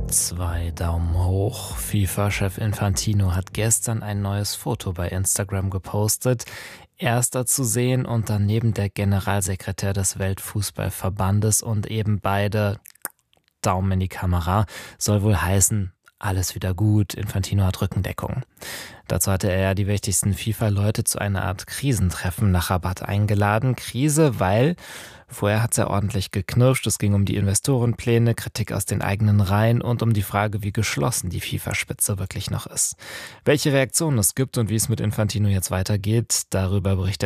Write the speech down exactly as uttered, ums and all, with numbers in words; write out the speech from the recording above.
Zwei Daumen hoch. FIFA-Chef Infantino hat gestern ein neues Foto bei Instagram gepostet. Erster zu sehen und daneben der Generalsekretär des Weltfußballverbandes und eben beide Daumen in die Kamera. Soll wohl heißen, alles wieder gut, Infantino hat Rückendeckung. Dazu hatte er ja die wichtigsten FIFA-Leute zu einer Art Krisentreffen nach Rabat eingeladen. Krise, weil vorher hat es ja ordentlich geknirscht. Es ging um die Investorenpläne, Kritik aus den eigenen Reihen und um die Frage, wie geschlossen die FIFA-Spitze wirklich noch ist. Welche Reaktionen es gibt und wie es mit Infantino jetzt weitergeht, darüber berichtet